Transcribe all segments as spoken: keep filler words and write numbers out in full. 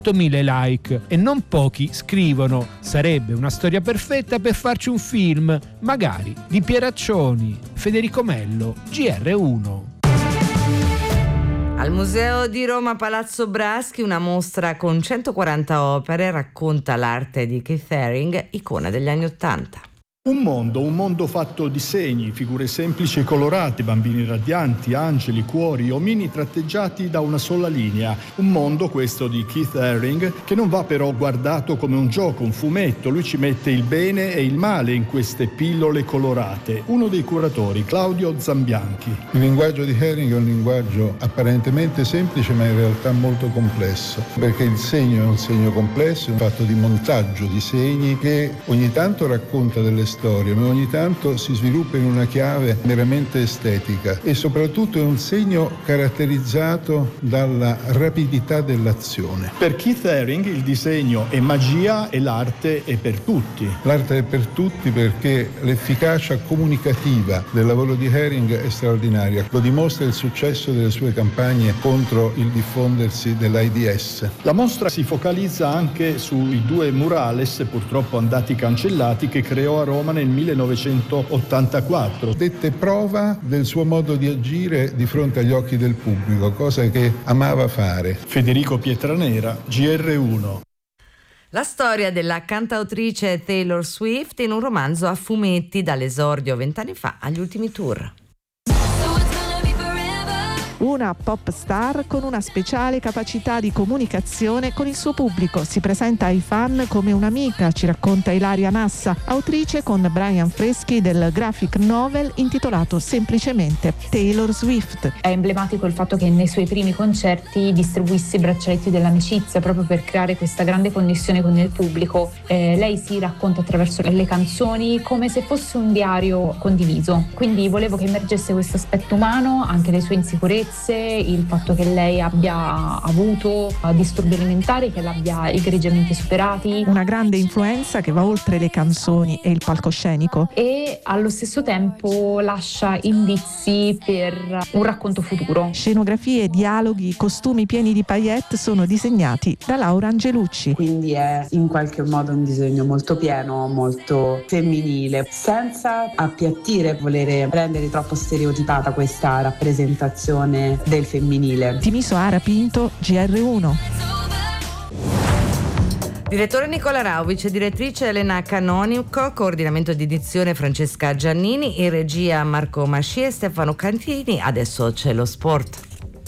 mille like e non pochi scrivono: sarebbe una storia perfetta per farci un film, magari di Pieraccioni. Federico Mello, G R uno. Al Museo di Roma Palazzo Braschi una mostra con centoquaranta opere racconta l'arte di Keith Haring, icona degli anni Ottanta. Un mondo, un mondo fatto di segni, figure semplici e colorate, bambini radianti, angeli, cuori, omini tratteggiati da una sola linea. Un mondo, questo di Keith Haring, che non va però guardato come un gioco, un fumetto. Lui ci mette il bene e il male in queste pillole colorate. Uno dei curatori, Claudio Zambianchi. Il linguaggio di Haring è un linguaggio apparentemente semplice ma in realtà molto complesso, perché il segno è un segno complesso, è un fatto di montaggio di segni che ogni tanto racconta delle storie, ma ogni tanto si sviluppa in una chiave meramente estetica e soprattutto è un segno caratterizzato dalla rapidità dell'azione. Per Keith Haring il disegno è magia e l'arte è per tutti. L'arte è per tutti perché l'efficacia comunicativa del lavoro di Haring è straordinaria. Lo dimostra il successo delle sue campagne contro il diffondersi dell'AIDS. La mostra si focalizza anche sui due murales, purtroppo andati cancellati, che creò a Roma nel millenovecentottantaquattro. Dette prova del suo modo di agire di fronte agli occhi del pubblico, cosa che amava fare. Federico Pietranera, G R uno. La storia della cantautrice Taylor Swift in un romanzo a fumetti dall'esordio vent'anni fa agli ultimi tour. Una pop star con una speciale capacità di comunicazione con il suo pubblico. Si presenta ai fan come un'amica, ci racconta Ilaria Nassa, autrice con Brian Freschi del graphic novel intitolato semplicemente Taylor Swift. È emblematico il fatto che nei suoi primi concerti distribuisse i braccialetti dell'amicizia proprio per creare questa grande connessione con il pubblico. Eh, lei si racconta attraverso le canzoni come se fosse un diario condiviso, quindi volevo che emergesse questo aspetto umano, anche le sue insicurezze, il fatto che lei abbia avuto disturbi alimentari, che l'abbia egregiamente superati. Una grande influenza che va oltre le canzoni e il palcoscenico. E allo stesso tempo lascia indizi per un racconto futuro. Scenografie, dialoghi, costumi pieni di paillette sono disegnati da Laura Angelucci. Quindi è in qualche modo un disegno molto pieno, molto femminile, senza appiattire, volere rendere troppo stereotipata questa rappresentazione del femminile. Timiso Ara Pinto, G R uno. Direttore Nicola Rau, vice direttrice Elena Canonico, coordinamento di edizione Francesca Giannini, in regia Marco Masci e Stefano Cantini. Adesso c'è lo sport.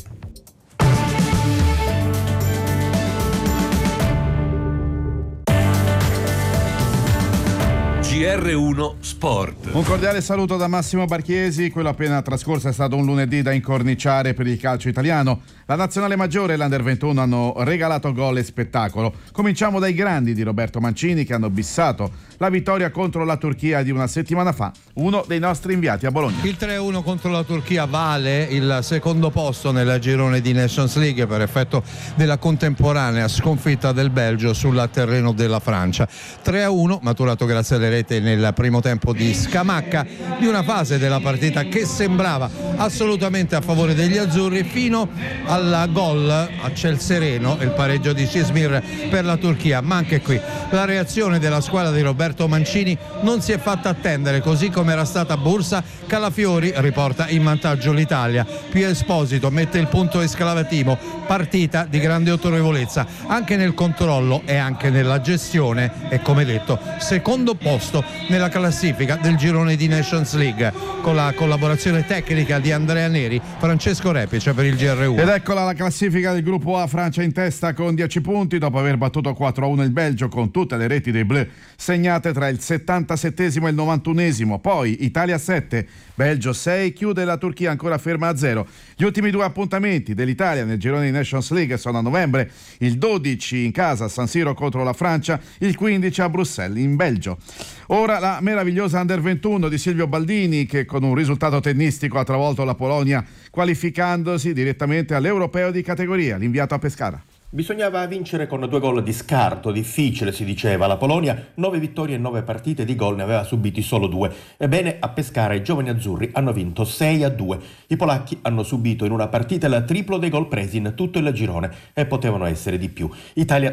G R uno Sport. Un cordiale saluto da Massimo Barchiesi. Quello appena trascorso è stato un lunedì da incorniciare per il calcio italiano. La nazionale maggiore e l'Under ventuno hanno regalato gol e spettacolo. Cominciamo dai grandi di Roberto Mancini, che hanno bissato la vittoria contro la Turchia di una settimana fa, uno dei nostri inviati a Bologna. Il tre a uno contro la Turchia vale il secondo posto nel girone di Nations League per effetto della contemporanea sconfitta del Belgio sul terreno della Francia. tre a uno maturato grazie alle reti nel primo tempo di Scamacca, di una fase della partita che sembrava assolutamente a favore degli azzurri fino al gol a ciel sereno, il pareggio di Cismir per la Turchia, ma anche qui la reazione della squadra di Roberto Mancini non si è fatta attendere, così come era stata Bursa. Calafiori riporta in vantaggio l'Italia, Pio Esposito mette il punto esclamativo, partita di grande autorevolezza anche nel controllo e anche nella gestione e, come detto, secondo posto nella classifica del girone di Nations League, con la collaborazione tecnica di Andrea Neri, Francesco Repice per il G R uno. Ed eccola la classifica del gruppo A: Francia in testa con dieci punti dopo aver battuto quattro a uno il Belgio con tutte le reti dei Bleu segnate tra il settantasettesimo e il novantunesimo. Poi Italia sette, Belgio sei, chiude la Turchia ancora ferma a zero. Gli ultimi due appuntamenti dell'Italia nel girone di Nations League sono a novembre, il dodici in casa a San Siro contro la Francia, il quindici a Bruxelles in Belgio. Ora la meravigliosa Under ventuno di Silvio Baldini, che con un risultato tennistico ha travolto la Polonia qualificandosi direttamente all'Europeo di categoria. L'inviato a Pescara. Bisognava vincere con due gol di scarto, difficile si diceva. La Polonia, nove vittorie e nove partite, di gol ne aveva subiti solo due. Ebbene, a Pescara i giovani azzurri hanno vinto sei a due. I polacchi hanno subito in una partita il triplo dei gol presi in tutto il girone e potevano essere di più. Italia